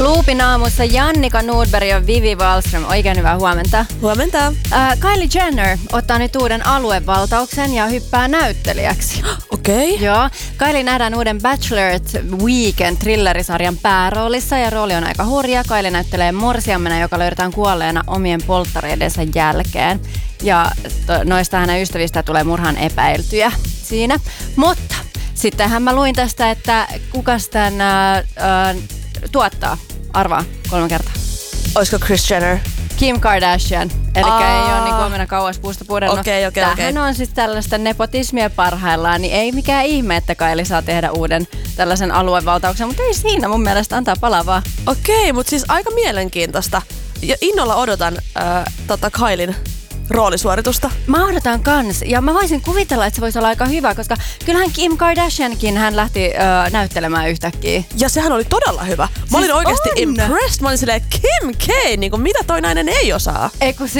Loopin aamussa Jannika Nordberg ja Vivi Wallström. Oikein hyvää huomenta. Huomenta. Kylie Jenner ottaa nyt uuden aluevaltauksen ja hyppää näyttelijäksi. Okei. Okay. Joo. Kylie nähdään uuden Bachelorette Weekend thrillerisarjan pääroolissa ja rooli on aika hurja. Kylie näyttelee morsiammena, joka löydetään kuolleena omien polttareidensa jälkeen. Ja noista hänen ystävistä tulee murhan epäiltyjä siinä. Mutta sittenhän mä luin tästä, että kukas tämän tuottaa. Arvaa 3 kertaa. Olisiko Kris Jenner? Kim Kardashian. Elikkä ei ole niin huomenna kauas puusta pudonnut. Tämähän on siis tällaista nepotismia parhaillaan, niin ei mikään ihme, että Kylie saa tehdä uuden tällaisen aluevaltauksen, mutta ei siinä mun mielestä antaa palavaa. Okei, mutta siis aika mielenkiintoista. Ja innolla odotan Kylien roolisuoritusta. Mä odotan kans. Ja mä voisin kuvitella, että se voisi olla aika hyvä, koska kyllähän Kim Kardashiankin hän lähti näyttelemään yhtäkkiä. Ja sehän oli todella hyvä. Mä olin oikeasti impressed. Mä olin silleen, Kim K, niin kuin, mitä toi nainen ei osaa? Ei kun